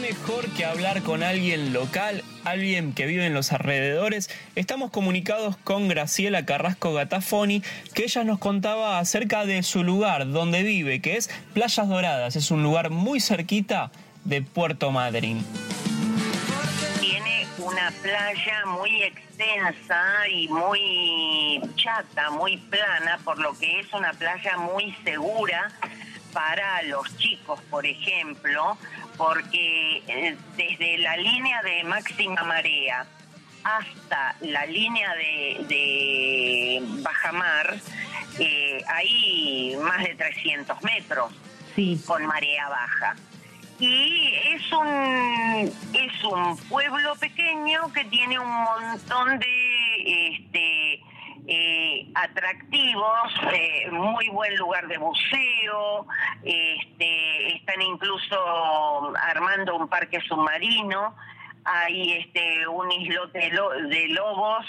mejor que hablar con alguien local, alguien que vive en los alrededores? Estamos comunicados con Graciela Carrasco Gatafoni, que ella nos contaba acerca de su lugar donde vive, que es Playas Doradas. Es un lugar muy cerquita de Puerto Madryn. Tiene una playa muy extensa y muy chata, muy plana, por lo que es una playa muy segura para los chicos, por ejemplo, porque desde la línea de máxima marea hasta la línea de bajamar hay más de 300 metros con marea baja. Y es un pueblo pequeño que tiene un montón de atractivos, muy buen lugar de buceo, están incluso armando un parque submarino, hay un islote de lobos,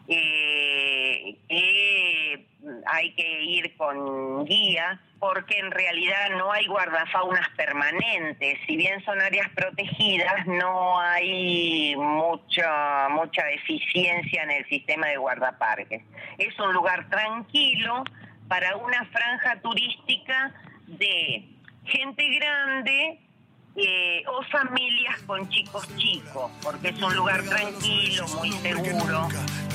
hay que ir con guía, porque en realidad no hay guardafaunas permanentes. Si bien son áreas protegidas, no hay mucha eficiencia en el sistema de guardaparques. Es un lugar tranquilo para una franja turística de gente grande o familias con chicos, porque es un lugar tranquilo, muy seguro.